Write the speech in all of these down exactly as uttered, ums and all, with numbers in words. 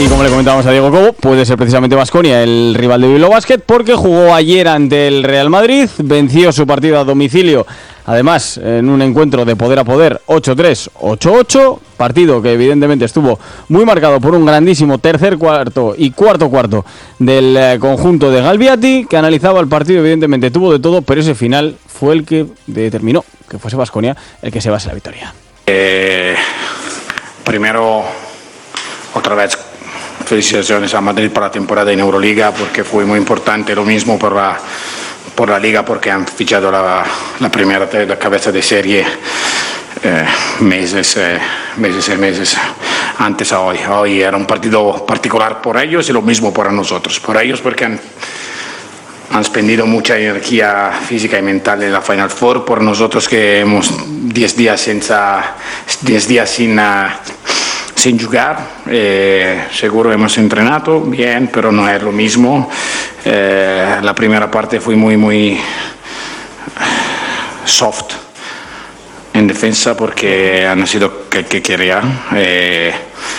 Y como le comentábamos a Diego Cobo, puede ser precisamente Baskonia el rival de Bilbao Basket, porque jugó ayer ante el Real Madrid, venció su partido a domicilio, además en un encuentro de poder a poder, ocho tres, ocho ocho, partido que evidentemente estuvo muy marcado por un grandísimo tercer cuarto y cuarto cuarto del conjunto de Galbiati, que analizaba el partido, evidentemente tuvo de todo, pero ese final fue el que determinó que fuese Baskonia el que se base la victoria. Eh, primero, otra vez felicitaciones a Madrid por la temporada en Euroliga, porque fue muy importante, lo mismo por la, por la Liga, porque han fichado la, la primera la cabeza de serie eh, meses, eh, meses y meses antes a hoy. Hoy era un partido particular por ellos y lo mismo para nosotros. Por ellos porque han, han expendido mucha energía física y mental en la Final Four, por nosotros que hemos diez días, senza, diez días sin... Uh, sin jugar, eh, seguro hemos entrenado bien, pero no es lo mismo. Eh, la primera parte fue muy, muy soft en defensa porque han sido que, que quería. Eh,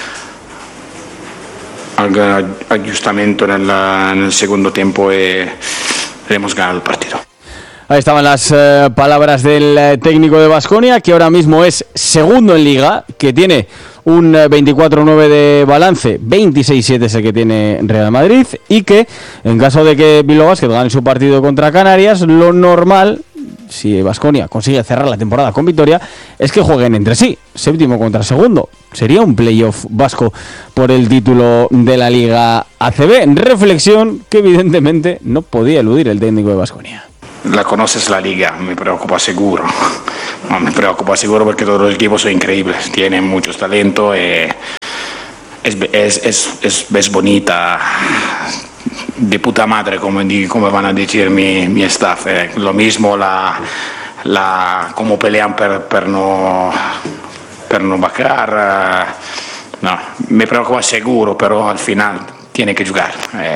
algún ajustamiento en el, en el segundo tiempo y hemos ganado el partido. Ahí estaban las eh, palabras del eh, técnico de Baskonia, que ahora mismo es segundo en Liga, que tiene un eh, veinticuatro nueve de balance, veintiséis siete es el que tiene Real Madrid, y que en caso de que Bilbao Basket gane su partido contra Canarias, lo normal, si Baskonia consigue cerrar la temporada con victoria, es que jueguen entre sí, séptimo contra segundo. Sería un playoff vasco por el título de la Liga A C B. Reflexión que evidentemente no podía eludir el técnico de Baskonia. La conoces la liga, me preocupa seguro. No, me preocupa seguro porque todos los equipos son increíbles, tienen mucho talento, eh, es, es, es, es, es bonita, de puta madre, como, como van a decir mi, mi staff. Eh. Lo mismo la, la, como pelean per, per, no, per no bajar. Eh. No, me preocupa seguro, pero al final tiene que jugar. Eh.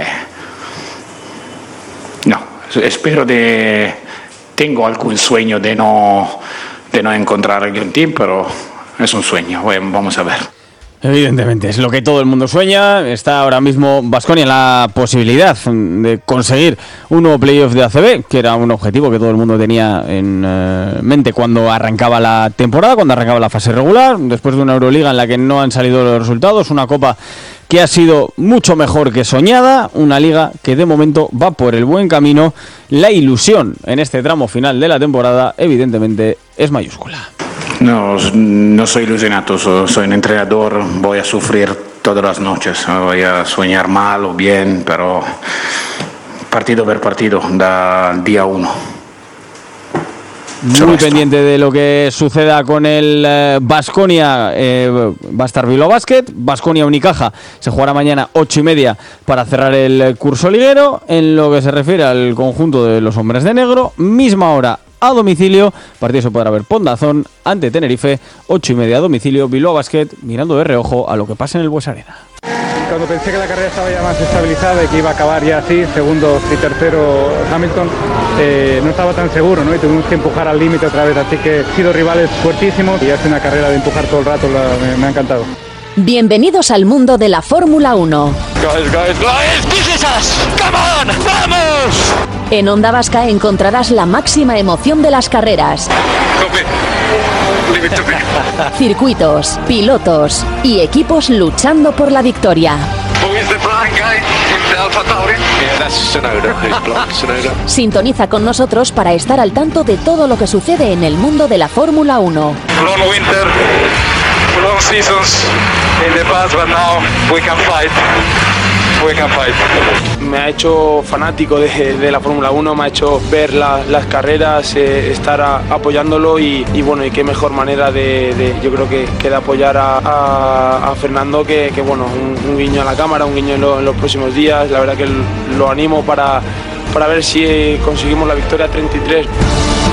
No. Espero de... Tengo algún sueño de no, de no encontrar a algún team, pero es un sueño. Bueno, vamos a ver. Evidentemente, es lo que todo el mundo sueña. Está ahora mismo Baskonia en la posibilidad de conseguir un nuevo playoff de A C B, que era un objetivo que todo el mundo tenía en eh, mente cuando arrancaba la temporada, cuando arrancaba la fase regular, después de una Euroliga en la que no han salido los resultados, una Copa que ha sido mucho mejor que soñada, una liga que de momento va por el buen camino. La ilusión en este tramo final de la temporada, evidentemente, es mayúscula. No, no soy ilusionado, soy un entrenador, voy a sufrir todas las noches, voy a soñar mal o bien, pero partido por partido, da día uno. Muy pendiente de lo que suceda con el Baskonia, eh, eh, va a estar Bilbao Basket, Baskonia Unicaja se jugará mañana ocho y media para cerrar el curso liguero. En lo que se refiere al conjunto de los hombres de negro, misma hora a domicilio, partido se podrá ver por Dazón ante Tenerife, ocho y media a domicilio, Bilbao Basket mirando de reojo a lo que pasa en el Bues Arena. Cuando pensé que la carrera estaba ya más estabilizada y que iba a acabar ya así, segundo y tercero Hamilton, eh, no estaba tan seguro, ¿no? Y tuvimos que empujar al límite otra vez, así que han sido rivales fuertísimos y hace una carrera de empujar todo el rato, la, me, me ha encantado. Bienvenidos al mundo de la Fórmula uno. Guys, guys, guys, this is us. Come on, vamos. En Onda Vasca encontrarás la máxima emoción de las carreras. Circuitos, pilotos y equipos luchando por la victoria. Sintoniza con nosotros para estar al tanto de todo lo que sucede en el mundo de la Fórmula uno. Long winter, long seasons in the past, but now we can fight. We can fight. Me ha hecho fanático de, de la Fórmula uno, me ha hecho ver la, las carreras, eh, estar a, apoyándolo y, y bueno, y qué mejor manera de, de yo creo que, que de apoyar a, a, a Fernando que, que bueno, un, un guiño a la cámara, un guiño en, lo, en los próximos días. La verdad que lo animo para, para ver si conseguimos la victoria treinta y tres.